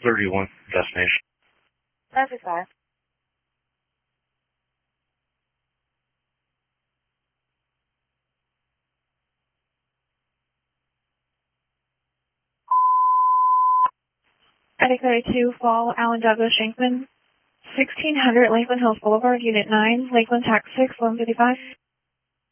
31 destination. Traffic 5. Attic 32, Fall, Allen Douglas Shankman, 1600 Lakeland Hills Boulevard, Unit 9, Lakeland Tax 6, 155.